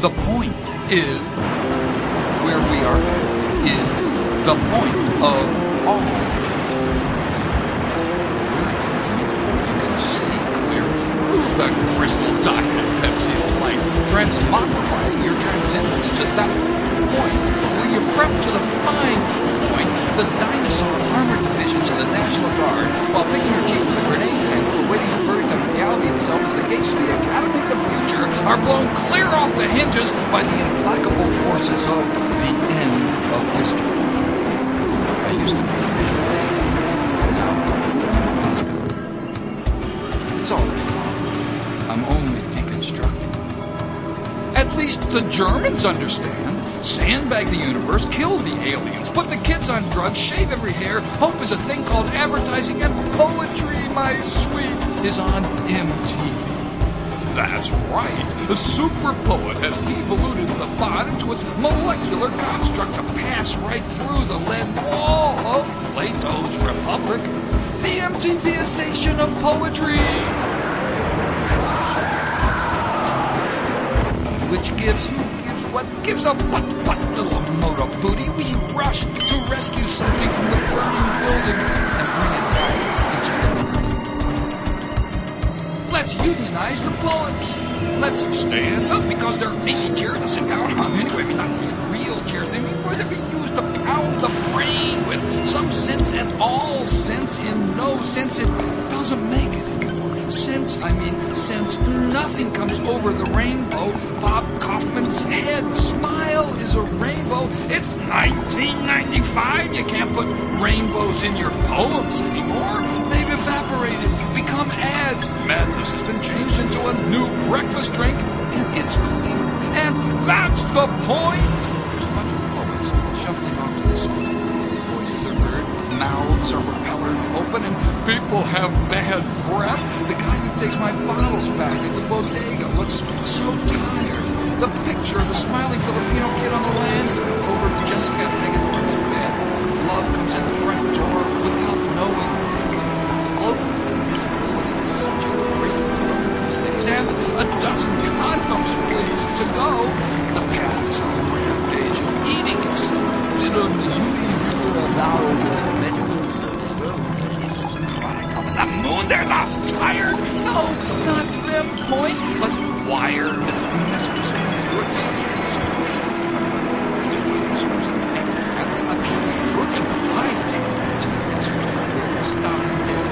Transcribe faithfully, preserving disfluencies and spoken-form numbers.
The point is where we are is the point of all. You can see clear through the crystal diamond Pepsi light, transmogrifying your transcendence to that point where you prep to the fine point. The dinosaur armored divisions of the National Guard, while picking your teeth with a grenade handle, waiting to verdict on reality itself as the gates to the Academy of the Future are blown clear off the hinges by the implacable forces of the end of history. I used to be a vigilante. Now, it's all right. I'm only deconstructing. At least the Germans understand. Sandbag the universe, kill the aliens, put the kids on drugs, shave every hair. Hope is a thing called advertising, and poetry, my sweet, is on M T V. That's right. The super poet has devoluted the bot into its molecular construct to pass right through the lead wall of Plato's Republic. The M T V-ization of poetry. Which gives who gives what gives a what what little motor booty. We rush to rescue something from the burning building and bring it back into the. Let's unionize the poets. Let's stand up because there are any chairs to sit down on anyway. I mean, not real chairs. I mean, where they be used to pound the brain with some sense at all. Sense in no sense. It doesn't make it. Since, I mean, since nothing comes over the rainbow, Bob Kaufman's head smile is a rainbow. It's nineteen ninety-five. You can't put rainbows in your poems anymore. They've evaporated, become ads. Madness has been changed into a new breakfast drink, and it's clear. And that's the point. There's a bunch of poets shuffling off to the street. Voices are heard, mouths are propellered open, and people have bad breath. The guy who takes my bottles back at the bodega looks so tired. The picture of the smiling Filipino kid on the land over Jessica Megador's bed. Love comes in the front door without knowing. Float invisibility is such a great things. And a dozen condoms, please, to go. The past is on the rampage, eating itself. Did a the moon, they're not tired. No, not them, point, but wired. Messages coming through at such